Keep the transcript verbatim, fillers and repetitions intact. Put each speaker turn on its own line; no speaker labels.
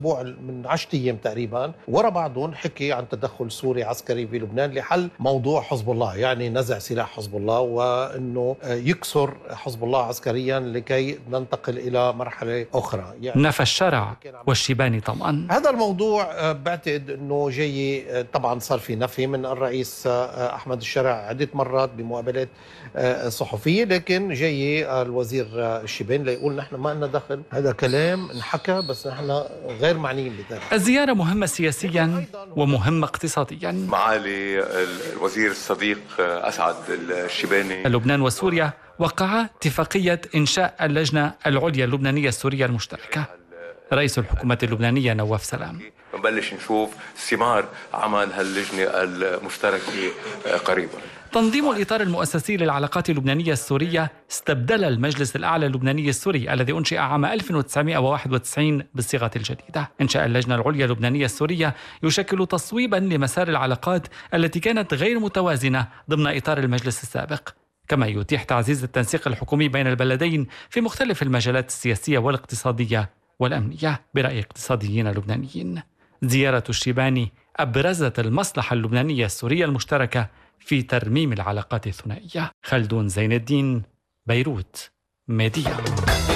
اسبوع من عشرة ايام تقريبا ورا بعضهم حكي عن تدخل سوري عسكري في لبنان لحل موضوع حزب الله، يعني نزع سلاح حزب الله وانه يكسر حزب الله عسكريا لكي ننتقل الى مرحله اخرى.
يعني نفى الشرع والشيباني طبعا.
هذا الموضوع بعتقد انه جاي، طبعا صار في نفي من الرئيس احمد الشرع عده مرات بمقابلات صحفيه، لكن جاي الوزير الشيباني ليقول نحن ما لنا دخل، هذا كلام انحكى بس نحن غير معنيين بذلك.
الزيارة مهمة سياسيا ومهمة اقتصاديا.
معالي الوزير الصديق أسعد الشيباني
لبنان وسوريا وقعا اتفاقية إنشاء اللجنة العليا اللبنانية السورية المشتركة. رئيس الحكومة اللبنانية نواف سلام:
نبلش نشوف ثمار عمل هاللجنة المشتركة قريبا.
تنظيم الإطار المؤسسي للعلاقات اللبنانية السورية استبدل المجلس الأعلى اللبناني السوري الذي أنشئ عام ألف وتسعمائة وواحد وتسعين بالصيغة الجديدة. إنشاء اللجنة العليا اللبنانية السورية يشكل تصويبا لمسار العلاقات التي كانت غير متوازنة ضمن إطار المجلس السابق، كما يتيح تعزيز التنسيق الحكومي بين البلدين في مختلف المجالات السياسية والاقتصادية والأمنية. برأي اقتصاديين لبنانيين، زيارة الشيباني أبرزت المصلحة اللبنانية السورية المشتركة في ترميم العلاقات الثنائية. خلدون زين الدين، بيروت، ميديا.